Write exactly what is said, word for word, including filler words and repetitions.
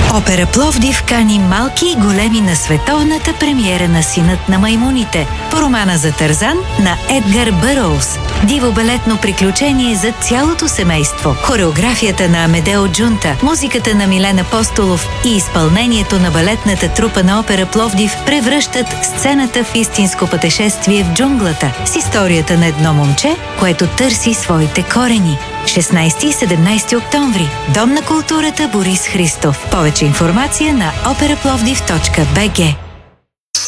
Опера Пловдив кани малки и големи на световната премиера на Синът на маймуните по романа за Тарзан на Едгар Бъроуз. Диво балетно приключение за цялото семейство. Хореографията на Амедео Джунта, музиката на Милен Апостолов и изпълнението на балетната трупа на Опера Пловдив превръщат сцената в истинско пътешествие в джунглата с историята на едно момче, което търси своите корени. шестнайсети и седемнайсети октомври. Дом на културата Борис Христов. Повече информация на опера пловдив точка би джи.